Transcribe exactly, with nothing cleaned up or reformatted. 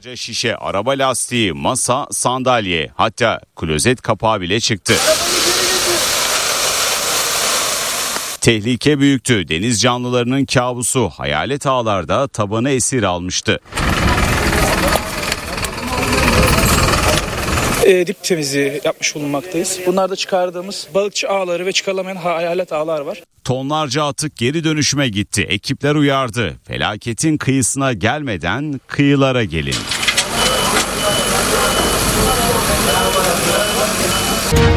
Onlarca şişe, araba lastiği, masa, sandalye, hatta klozet kapağı bile çıktı. Tehlike büyüktü. Deniz canlılarının kabusu hayalet ağlarda tabanı esir almıştı. E, dip temizliği yapmış bulunmaktayız. Bunlarda çıkardığımız balıkçı ağları ve çıkarılamayan hayalet ağlar var. Tonlarca atık geri dönüşüme gitti. Ekipler uyardı. Felaketin kıyısına gelmeden kıyılara gelin.